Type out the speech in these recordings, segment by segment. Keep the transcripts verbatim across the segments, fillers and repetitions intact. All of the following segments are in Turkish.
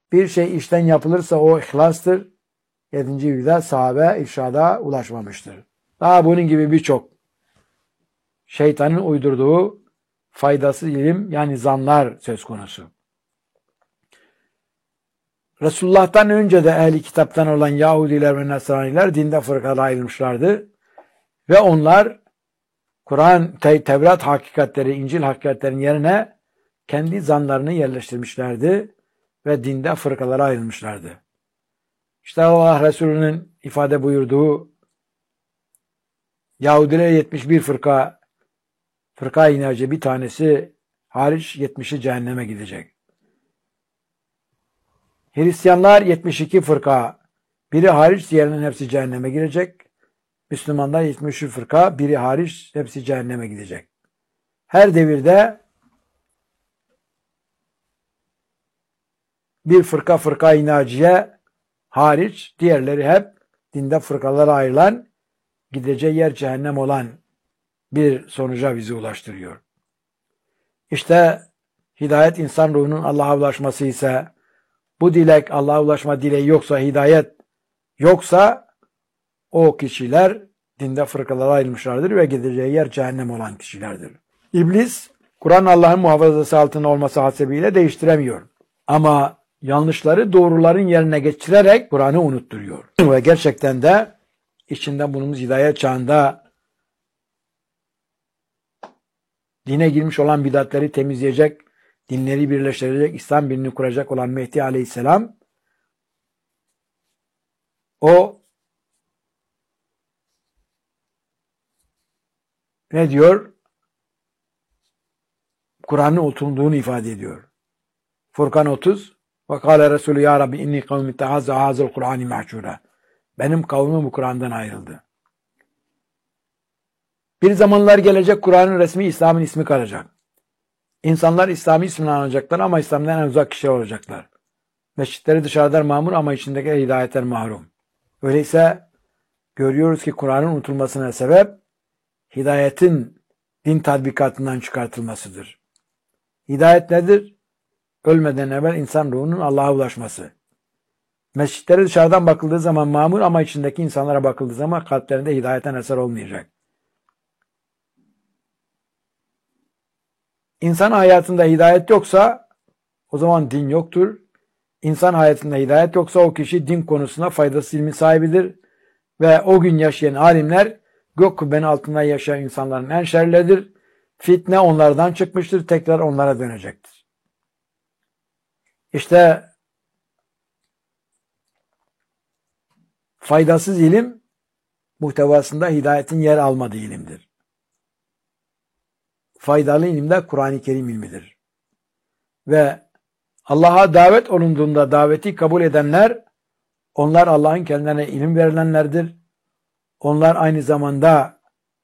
Bir şey işten yapılırsa o ihlastır. Yedinci bilgiler sahabe irşada ulaşmamıştır. Daha bunun gibi birçok şeytanın uydurduğu faydasız ilim yani zanlar söz konusu. Resulullah'tan önce de ehli kitaptan olan Yahudiler ve Nasraniler dinde fırkalara ayrılmışlardı. Ve onlar Kur'an, Tevrat hakikatleri, İncil hakikatlerinin yerine kendi zanlarını yerleştirmişlerdi ve dinde fırkalara ayrılmışlardı. İşte Allah Resulü'nün ifade buyurduğu Yahudiler yetmiş bir fırka, fırka inacı bir tanesi hariç yetmişi cehenneme gidecek. Hristiyanlar yetmiş iki fırka, biri hariç diğerinin hepsi cehenneme girecek. Müslümanlar yetmiş üç fırka, biri hariç hepsi cehenneme gidecek. Her devirde bir fırka fırka inaciye hariç diğerleri hep dinde fırkalara ayrılan, gideceği yer cehennem olan bir sonuca bizi ulaştırıyor. İşte hidayet insan ruhunun Allah'a ulaşması ise, bu dilek Allah'a ulaşma dileği yoksa, hidayet yoksa o kişiler dinde fırkalara ayrılmışlardır ve gideceği yer cehennem olan kişilerdir. İblis, Kur'an Allah'ın muhafazası altında olması hasebiyle değiştiremiyor. Ama yanlışları doğruların yerine geçirerek Kur'an'ı unutturuyor. Ve gerçekten de içinde bulunduğumuz hidayet çağında dine girmiş olan bidatleri temizleyecek, dinleri birleştirecek, İslam birliğini kuracak olan Mehdi Aleyhisselam, o ne diyor? Kur'an'ın oturduğunu ifade ediyor. Furkan otuz ve kâle Resulü ya Rabbi inni kavmi tehazze hazıl Kur'an-ı mahşûra. Benim kavmim bu Kur'an'dan ayrıldı. Bir zamanlar gelecek Kur'an'ın resmi İslam'ın ismi kalacak. İnsanlar İslam'ı ismini anacaklar ama İslam'dan en uzak kişiler olacaklar. Mescitleri dışarıdan mamur ama içindeki hidayetler mahrum. Öyleyse görüyoruz ki Kur'an'ın unutulmasına sebep hidayetin din tatbikatından çıkartılmasıdır. Hidayet nedir? Ölmeden evvel insan ruhunun Allah'a ulaşması. Mescitlere dışarıdan bakıldığı zaman mamur ama içindeki insanlara bakıldığı zaman kalplerinde hidayetten eser olmayacak. İnsan hayatında hidayet yoksa o zaman din yoktur. İnsan hayatında hidayet yoksa o kişi din konusunda faydasız ilmin sahibidir. Ve o gün yaşayan alimler gök kubbenin altında yaşayan insanların en şerleridir. Fitne onlardan çıkmıştır. Tekrar onlara dönecektir. İşte faydasız ilim muhtevasında hidayetin yer almadığı ilimdir. Faydalı ilim de Kur'an-ı Kerim ilmidir. Ve Allah'a davet olunduğunda daveti kabul edenler, onlar Allah'ın kendilerine ilim verilenlerdir. Onlar aynı zamanda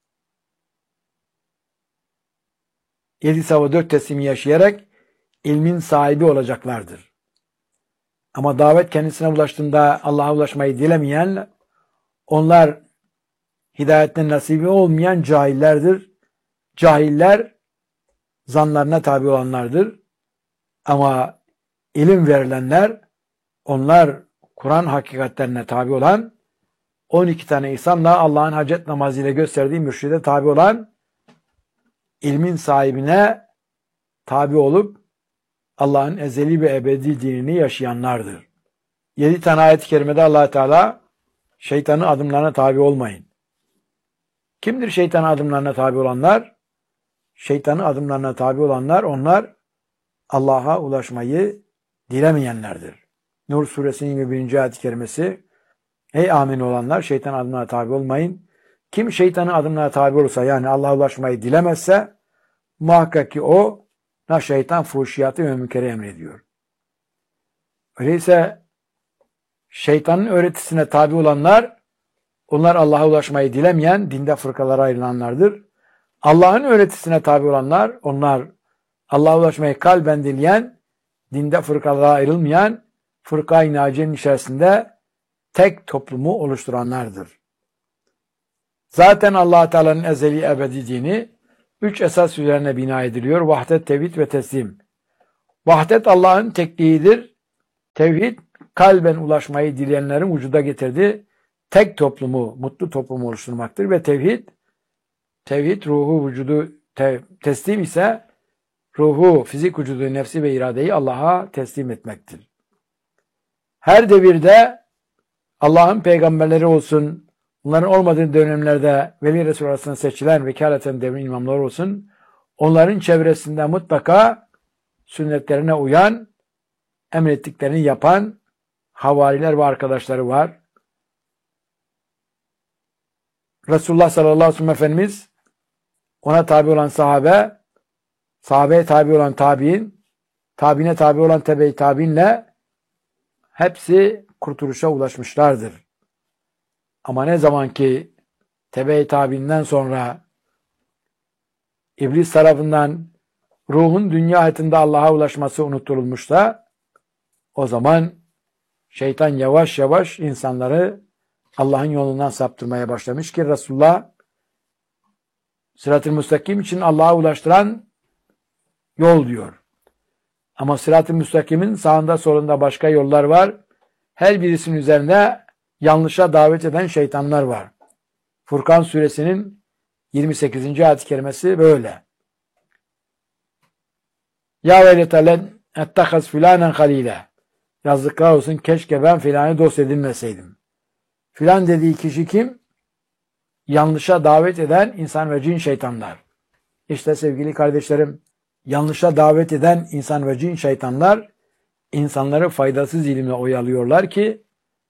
yedi sabah dört teslimi yaşayarak ilmin sahibi olacaklardır. Ama davet kendisine ulaştığında Allah'a ulaşmayı dilemeyen, onlar hidayetten nasibi olmayan cahillerdir. Cahiller zanlarına tabi olanlardır. Ama ilim verilenler, onlar Kur'an hakikatlerine tabi olan, on iki tane insanla Allah'ın hacet namazıyla gösterdiği mürşide tabi olan, ilmin sahibine tabi olup Allah'ın ezeli ve ebedi dinini yaşayanlardır. Yedi tane ayet-i kerimede Allah Teala şeytanın adımlarına tabi olmayın. Kimdir şeytanın adımlarına tabi olanlar? Şeytanın adımlarına tabi olanlar, onlar Allah'a ulaşmayı dilemeyenlerdir. Nur suresinin yirmi birinci ayet-i kerimesi, ey amin olanlar, şeytan adımlarına tabi olmayın. Kim şeytanın adımlarına tabi olursa, yani Allah'a ulaşmayı dilemezse, muhakkak ki o, na şeytan fuhşiyatı ve münkeri emrediyor. Öyleyse şeytanın öğretisine tabi olanlar, onlar Allah'a ulaşmayı dilemeyen, dinde fırkalara ayrılanlardır. Allah'ın öğretisine tabi olanlar, onlar Allah'a ulaşmayı kalben dileyen, dinde fırkalara ayrılmayan, fırka-i naciyenin içerisinde tek toplumu oluşturanlardır. Zaten Allah Teala'nın ezeli ebedi dini üç esas üzerine bina ediliyor. Vahdet, tevhid ve teslim. Vahdet Allah'ın tekliğidir. Tevhid, kalben ulaşmayı dileyenlerin vücuda getirdiği tek toplumu, mutlu toplumu oluşturmaktır ve tevhid, tevhid ruhu, vücudu te teslim ise ruhu, fizik vücudu, nefsi ve iradeyi Allah'a teslim etmektir. Her devirde Allah'ın peygamberleri olsun, bunların olmadığı dönemlerde Veli Resul arasında seçilen vekaleten devrin imamları olsun, onların çevresinde mutlaka sünnetlerine uyan, emrettiklerini yapan havariler ve arkadaşları var. Resulullah sallallahu aleyhi ve sellem Efendimiz, ona tabi olan sahabe, sahabeye tabi olan tabi'in, tabiine tabi olan tebe-i tabi'inle hepsi kurtuluşa ulaşmışlardır. Ama ne zaman ki tebe-i tabi'inden sonra İblis tarafından ruhun dünya hayatında Allah'a ulaşması unutturulmuşsa, o zaman şeytan yavaş yavaş insanları Allah'ın yolundan saptırmaya başlamış ki Resulullah sırat-ı müstakim için Allah'a ulaştıran yol diyor. Ama sırat-ı müstakimin sağında solunda başka yollar var. Her birisinin üzerinde yanlışa davet eden şeytanlar var. Furkan suresinin yirmi sekizinci ayet-i kerimesi böyle. Ya veletelen ettehaz filanen halile. Yazıklar olsun, keşke ben filanı dost edinmeseydim. Filan dediği kişi kim? Yanlışa davet eden insan ve cin şeytanlar. İşte sevgili kardeşlerim, yanlışa davet eden insan ve cin şeytanlar insanları faydasız ilimle oyalıyorlar ki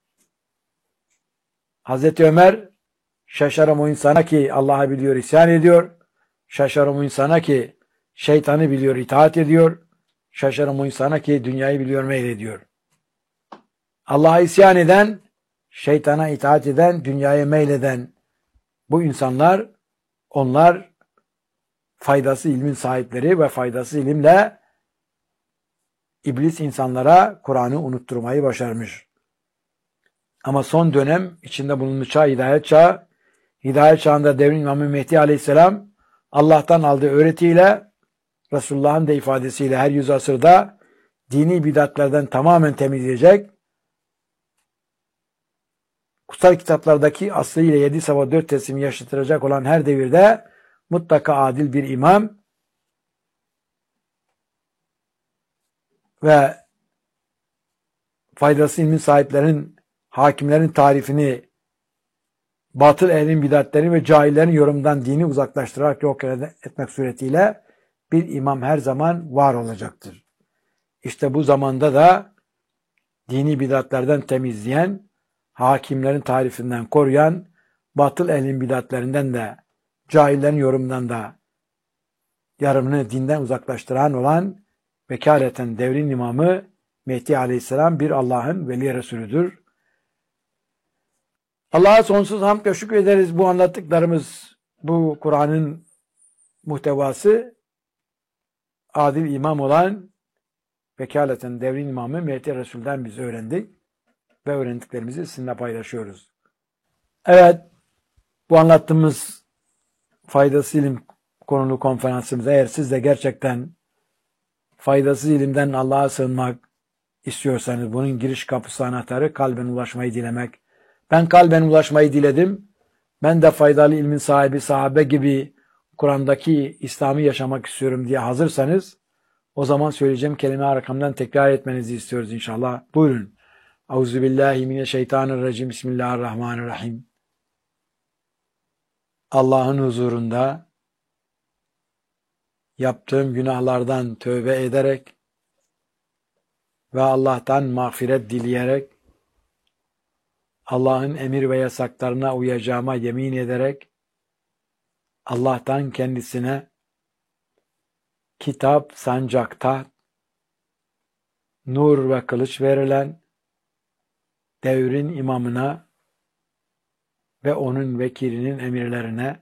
Hazreti Ömer şaşarım o insana ki Allah'ı biliyor, isyan ediyor. Şaşarım o insana ki şeytanı biliyor, itaat ediyor. Şaşarım o insana ki dünyayı biliyor, meylediyor. Allah'a isyan eden, şeytana itaat eden, dünyaya meyleden bu insanlar, onlar faydası ilmin sahipleri ve faydası ilimle İblis insanlara Kur'an'ı unutturmayı başarmış. Ama son dönem içinde bulunmuş çağ hidayet çağı, hidayet çağında devrin İmam Mehdi Aleyhisselam Allah'tan aldığı öğretiyle, Resulullah'ın da ifadesiyle her yüz asırda dini bidatlardan tamamen temizleyecek, kutsal kitaplardaki aslıyla yedi sabah dört teslimi yaşatacak olan her devirde mutlaka adil bir imam ve faydası ilmin sahiplerinin, hakimlerin tarifini, batıl ehlin bidatlerini ve cahillerin yorumundan dini uzaklaştırarak yok etmek suretiyle bir imam her zaman var olacaktır. İşte bu zamanda da dini bidatlerden temizleyen, hakimlerin tarifinden koruyan, batıl ehlin bidatlerinden de, cahillerin yorumundan da yarımını dinden uzaklaştıran olan vekaleten devrin imamı Mehdi Aleyhisselam bir Allah'ın veli Resulüdür. Allah'a sonsuz hamd ve şükür ederiz. Bu anlattıklarımız, bu Kur'an'ın muhtevası adil imam olan vekaleten devrin imamı Mehdi Resul'den biz öğrendik ve öğrendiklerimizi sizinle paylaşıyoruz. Evet, bu anlattığımız faydasız ilim konulu konferansımız, eğer siz de gerçekten faydasız ilimden Allah'a sığınmak istiyorsanız, bunun giriş kapısı, anahtarı kalben ulaşmayı dilemek. Ben kalben ulaşmayı diledim. Ben de faydalı ilmin sahibi, sahabe gibi Kur'an'daki İslam'ı yaşamak istiyorum diye hazırsanız, o zaman söyleyeceğim kelime arkamdan tekrar etmenizi istiyoruz inşallah. Buyurun. Euzubillahimineşşeytanirracim. Bismillahirrahmanirrahim. Allah'ın huzurunda yaptığım günahlardan tövbe ederek ve Allah'tan mağfiret dileyerek, Allah'ın emir ve yasaklarına uyacağıma yemin ederek, Allah'tan kendisine kitap, sancak, taht, nur ve kılıç verilen devrin imamına ve onun vekilinin emirlerine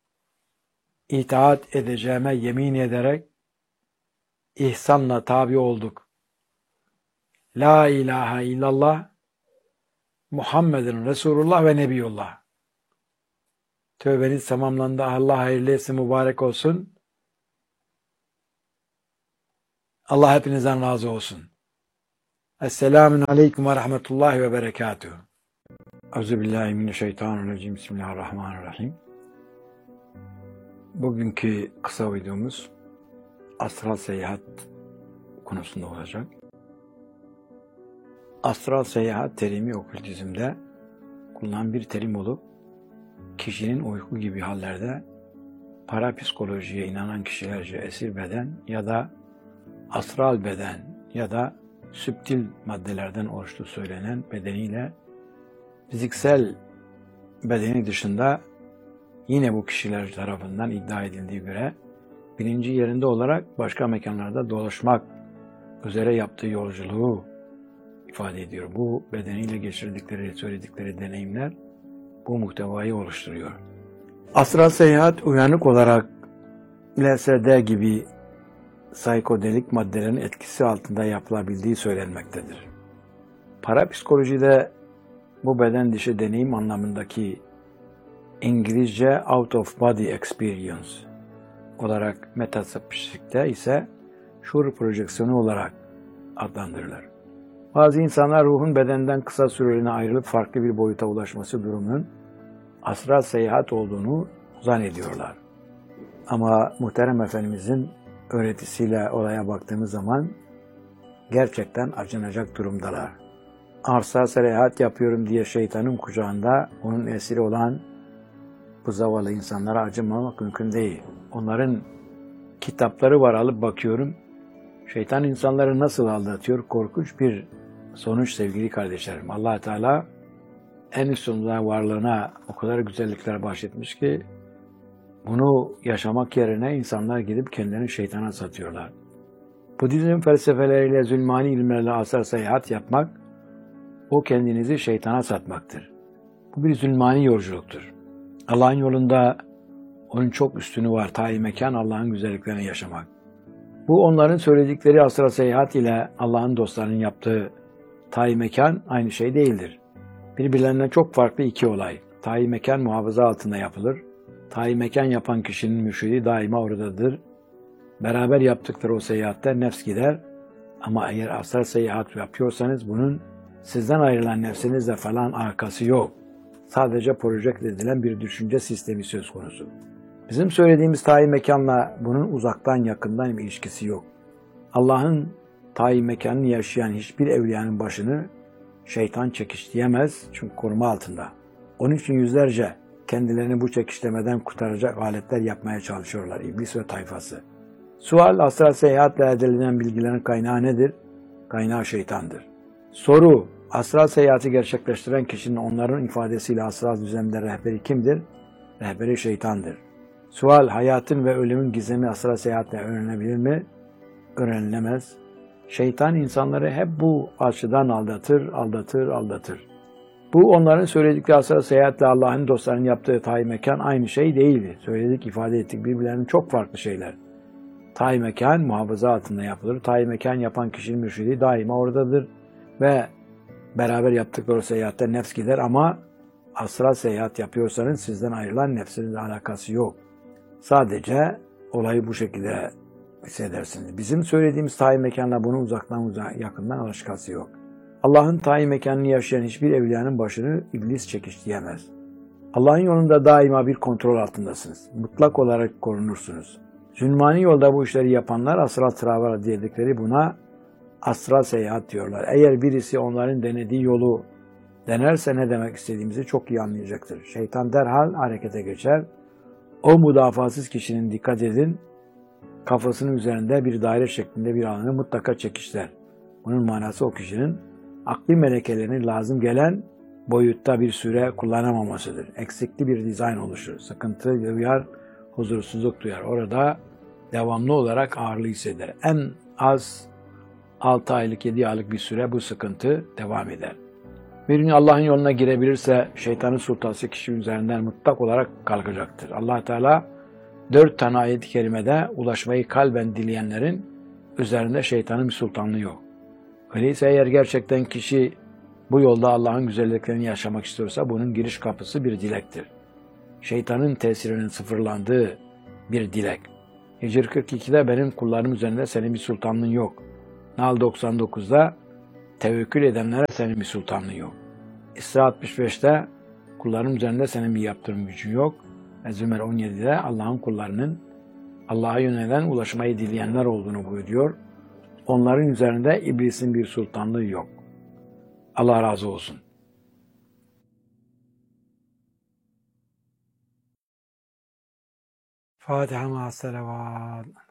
itaat edeceğime yemin ederek ihsanla tabi olduk. La ilahe illallah Muhammedun Resulullah ve Nebiyullah. Tövbeniz tamamlandı. Allah hayırlı etsin, mübarek olsun. Allah hepinizden razı olsun. Esselamun aleyküm ve rahmetullahi ve berekatuhu. Euzubillahimineşşeytanirracim. Bismillahirrahmanirrahim. Bugünkü kısa videomuz astral seyahat konusunda olacak. Astral seyahat terimi okültizmde kullanılan bir terim olup kişinin uyku gibi hallerde parapsikolojiye inanan kişilerce esir beden ya da astral beden ya da süptil maddelerden oluştuğu söylenen bedeniyle fiziksel bedeni dışında yine bu kişiler tarafından iddia edildiği göre bilinci yerinde olarak başka mekanlarda dolaşmak üzere yaptığı yolculuğu ifade ediyor. Bu bedeniyle geçirdikleri, söyledikleri deneyimler bu muhtevayı oluşturuyor. Astral seyahat uyanık olarak L S D gibi psikodelik maddelerin etkisi altında yapılabildiği söylenmektedir. Parapsikolojide bu beden dışı deneyim anlamındaki İngilizce out of body experience olarak metafizikte ise şuur projeksiyonu olarak adlandırılır. Bazı insanlar ruhun bedenden kısa süreliğine ayrılıp farklı bir boyuta ulaşması durumunun astral seyahat olduğunu zannediyorlar. Ama Muhterem Efendimizin öğretisiyle olaya baktığımız zaman gerçekten acınacak durumdalar. Astral seyahat yapıyorum diye şeytanın kucağında onun esiri olan bu zavallı insanlara acımamak mümkün değil. Onların kitapları var, alıp bakıyorum. Şeytan insanları nasıl aldatıyor? Korkunç bir sonuç sevgili kardeşlerim. Allah Teala en üstünde varlığına o kadar güzellikler bahşetmiş ki bunu yaşamak yerine insanlar gidip kendilerini şeytana satıyorlar. Budizm felsefeleriyle, zulmani ilimlerle astral seyahat yapmak, o kendinizi şeytana satmaktır. Bu bir zulmani yolculuktur. Allah'ın yolunda onun çok üstünü var. Ta-i mekan Allah'ın güzelliklerini yaşamak. Bu onların söyledikleri astral seyahat ile Allah'ın dostlarının yaptığı ta-i mekan aynı şey değildir. Birbirlerinden çok farklı iki olay. Ta-i mekan muhafaza altında yapılır. Ta-i mekan yapan kişinin mürşidi daima oradadır. Beraber yaptıkları o seyahatte nefs gider. Ama eğer astral seyahat yapıyorsanız bunun sizden ayrılan nefsinizle falan alakası yok. Sadece projekte edilen bir düşünce sistemi söz konusu. Bizim söylediğimiz ta-i mekanla bunun uzaktan yakından bir ilişkisi yok. Allah'ın ta-i mekanını yaşayan hiçbir evliyanın başını şeytan çekişleyemez çünkü koruma altında. Onun için yüzlerce kendilerini bu çekişlemeden kurtaracak aletler yapmaya çalışıyorlar iblis ve tayfası. Sual, astral seyahatle elde edilen bilgilerin kaynağı nedir? Kaynağı şeytandır. Soru, astral seyahati gerçekleştiren kişinin onların ifadesiyle astral düzlemde rehberi kimdir? Rehberi şeytandır. Sual, hayatın ve ölümün gizemi astral seyahatle öğrenebilir mi? Öğrenilemez. Şeytan insanları hep bu açıdan aldatır, aldatır, aldatır. Bu onların söyledikleri astral seyahatle Allah'ın dostlarının yaptığı ta-i mekan aynı şey değildi. Söyledik, ifade ettik, birbirlerinin çok farklı şeyler. Ta-i mekan muhafaza altında yapılır. Ta-i mekan yapan kişinin mürşidi daima oradadır ve beraber yaptıkları seyahatte nefs gider ama astral seyahat yapıyorsanız sizden ayrılan nefsinizle alakası yok. Sadece olayı bu şekilde hissedersiniz. Bizim söylediğimiz ta-i mekanla bunun uzaktan uzağa, yakından alakası yok. Allah'ın ta-i mekanını yaşayan hiçbir evliyanın başını iblis çekişleyemez. Allah'ın yolunda daima bir kontrol altındasınız. Mutlak olarak korunursunuz. Zulmani yolda bu işleri yapanlar astral travel dedikleri buna astral seyahat diyorlar. Eğer birisi onların denediği yolu denerse ne demek istediğimizi çok iyi anlayacaktır. Şeytan derhal harekete geçer. O müdafasız kişinin, dikkat edin, kafasının üzerinde bir daire şeklinde bir alanı mutlaka çekişler. Bunun manası o kişinin akli melekelerini lazım gelen boyutta bir süre kullanamamasıdır. Eksikli bir dizayn oluşur. Sıkıntı duyar, huzursuzluk duyar. Orada devamlı olarak ağırlığı hisseder. En az altı aylık, yedi aylık bir süre bu sıkıntı devam eder. Bir gün Allah'ın yoluna girebilirse şeytanın sultası kişi üzerinden mutlak olarak kalkacaktır. Allah Teala dört tane ayet-i kerimede ulaşmayı kalben dileyenlerin üzerinde şeytanın bir sultanlığı yok. Öyleyse eğer gerçekten kişi bu yolda Allah'ın güzelliklerini yaşamak istiyorsa bunun giriş kapısı bir dilektir. Şeytanın tesirinin sıfırlandığı bir dilek. Hicr kırk ikide benim kullarım üzerinde senin bir sultanlığın yok. Nal doksan dokuzda tevekkül edenlere senin bir sultanlığın yok. İsra altmış beşte kulların üzerinde senin bir yaptırım gücün yok. Ve Zümer on yedide Allah'ın kullarının Allah'a yönelen ulaşmayı dileyenler olduğunu buyuruyor. Onların üzerinde iblisin bir sultanlığı yok. Allah razı olsun. Fatiha ma'as salavat.